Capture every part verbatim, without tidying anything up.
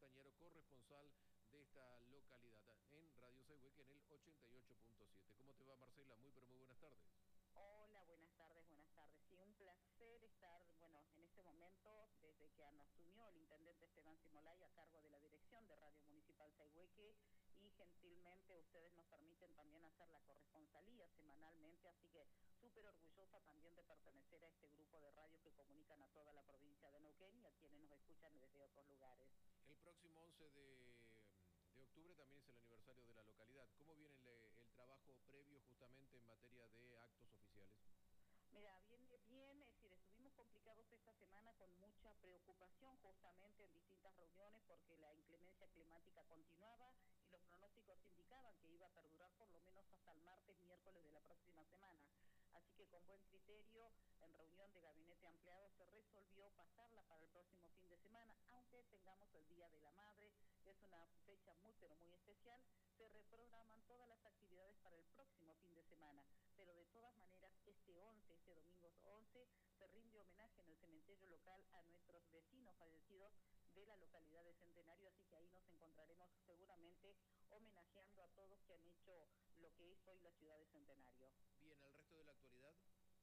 Estañero, corresponsal de esta localidad en Radio Sayhueque en el ochenta y ocho punto siete. ¿Cómo te va, Marcela? Muy, pero muy buenas tardes. Hola, buenas tardes, buenas tardes. Sí, un placer estar, bueno, en este momento, desde que asumió el intendente Esteban Simolay a cargo de la dirección de Radio Municipal Sayhueque, y gentilmente ustedes nos permiten también hacer la corresponsalía semanalmente, así que súper orgullosa también de pertenecer a este grupo de radios que comunican a toda la provincia de Neuquén y a quienes nos escuchan desde otros lugares. El próximo once de, de octubre también es el aniversario de la localidad. ¿Cómo viene el, el trabajo previo justamente en materia de actos oficiales? Mira, viene bien, es decir, estuvimos complicados esta semana con mucha preocupación justamente en distintas reuniones porque la inclemencia climática continuaba y los pronósticos indicaban que iba a perdurar por lo menos hasta el martes, miércoles de la próxima semana. Así que con buen criterio, en reunión de gabinete ampliado se resolvió pasarla para el próximo fin de semana, aunque tengamos el Día de la Madre, que es una fecha muy pero muy especial. Se reprograman todas las actividades para el próximo fin de semana, pero de todas maneras este once, este domingo once, se rinde homenaje en el cementerio local a nuestros vecinos fallecidos de la localidad de Centenario, así que ahí nos encontraremos seguramente homenajeando a todos que han hecho lo que es hoy la ciudad de Centenario. Bien, ¿el resto de la actualidad?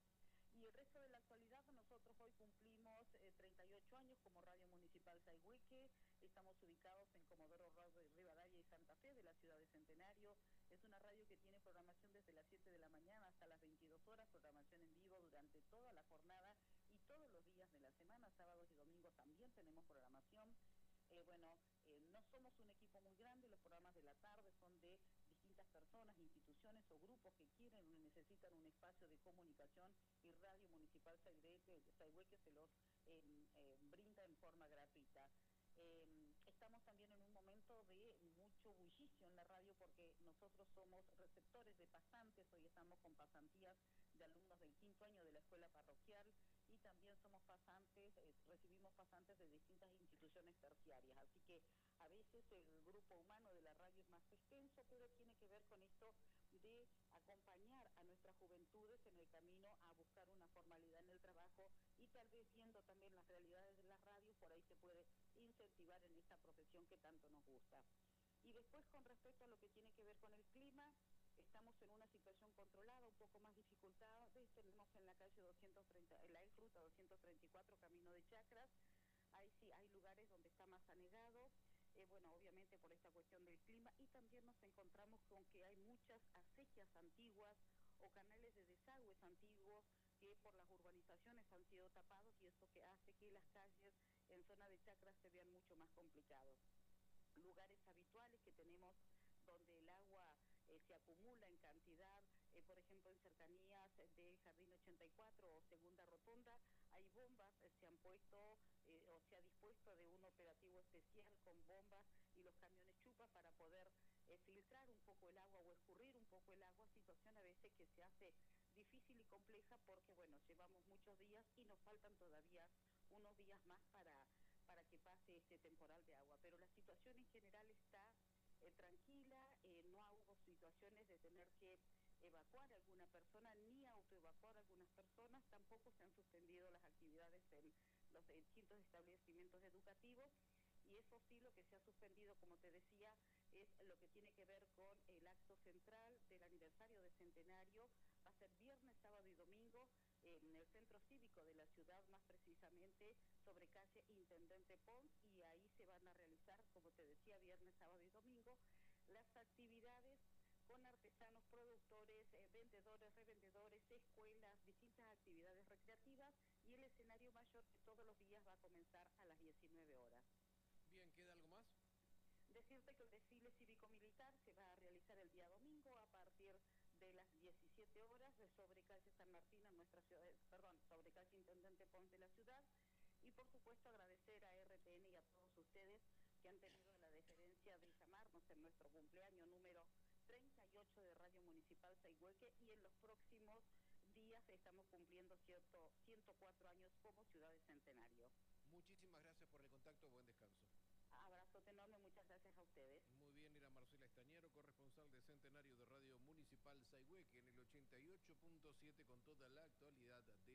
Y el resto de la actualidad, nosotros hoy cumplimos eh, treinta y ocho años como Radio Municipal Sayhueque. Estamos ubicados en Comodoro Rivadavia y Santa Fe de la ciudad de Centenario. Es una radio que tiene programación desde las siete de la mañana hasta las veintidós horas, programación en vivo durante toda la jornada y todos los días de la semana, sábados y domingos también tenemos programación. Eh, bueno, eh, no somos un equipo muy grande, los programas de la tarde son de distintas personas, instituciones o grupos que quieren o necesitan un espacio de comunicación, y Radio Municipal Sayhueque se los eh, eh, brinda en forma gratuita. Eh, estamos también en un momento de mucho bullicio en la radio porque nosotros somos receptores de pasantes, hoy estamos con pasantías de alumnos del quinto año de la escuela parroquial y también somos pasantes, eh, recibimos pasantes de distintas instituciones terciarias, así que a veces el grupo humano de la radio es más extenso, pero tiene que ver con esto de acompañar a nuestras juventudes en el camino a buscar una formalidad en el trabajo y tal vez viendo también las realidades de la radio, por ahí se puede incentivar en esta profesión que tanto nos gusta. Y después, con respecto a lo que tiene que ver con el clima, estamos en una situación controlada, un poco más dificultada. Tenemos en la calle doscientos treinta, en la ruta doscientos treinta y cuatro, camino de Chacras. Ahí sí hay lugares donde está más anegado, eh, bueno, obviamente por esta cuestión del clima, y también nos encontramos con que hay muchas acequias antiguas o canales de desagües antiguos que por las urbanizaciones han sido tapados, y eso que hace que las calles en zona de Chacras se vean mucho más complicados. Lugares habituales que tenemos donde el agua eh, se acumula en cantidad, eh, por ejemplo en cercanías del Jardín ochenta y cuatro o Segunda Rotonda, hay bombas, eh, se han puesto eh, o se ha dispuesto de un operativo especial con bombas y los camiones chupa para poder eh, filtrar un poco el agua o escurrir un poco el agua, situación a veces que se hace difícil y compleja porque, bueno, llevamos muchos días y nos faltan todavía unos días más para, para que pase este temporal de agua, pero la situación en general está eh, tranquila, eh, no hubo situaciones de tener que evacuar a alguna persona ni autoevacuar a algunas personas, tampoco se han suspendido las actividades en los distintos establecimientos educativos, y eso sí, lo que se ha suspendido, como te decía, es lo que tiene que ver con el acto central del aniversario de Centenario. Va a ser viernes, sábado y domingo en el centro cívico de la ciudad, más precisamente sobre calle Intendente Pons, y ahí se van a realizar, como te decía, viernes, sábado y domingo, las actividades con artesanos, productores, eh, vendedores, revendedores, escuelas, distintas actividades recreativas, y el escenario mayor que todos los días va a comenzar a las diecinueve horas. Bien, ¿queda algo más? Decirte que el desfile cívico-militar se va a realizar el día domingo a partir de las diecisiete horas sobre calle San Martín en nuestra ciudad, perdón, sobre calle Intendente Pons de la ciudad, y por supuesto agradecer a R T N y a todos ustedes que han tenido la deferencia de llamarnos en nuestro cumpleaños número treinta y ocho de Radio Municipal Sayhueque, y en los próximos días estamos cumpliendo cierto, ciento cuatro años como ciudad de Centenario. Muchísimas gracias por el contacto, buen descanso. Abrazo enorme, muchas gracias a ustedes. Muy bien, era Marcela Estañero, corresponsal de Centenario de Radio Municipal Sayhueque en el ochenta y ocho punto siete con toda la actualidad de